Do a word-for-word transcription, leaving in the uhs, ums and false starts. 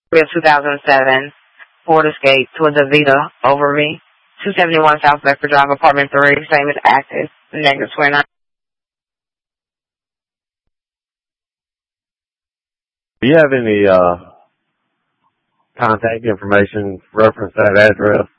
We have two thousand seven Ford Escape towards Avita, Overy, two seventy-one South Bedford Drive, apartment three, same is active, negative twenty-nine. Do you have any uh, contact information reference that address?